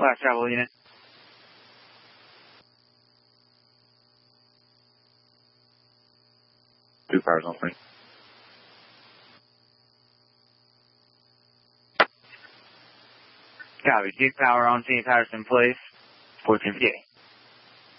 Last travel unit. Two powers on screen. Copy. Duke power on scene, powers in place. 1458.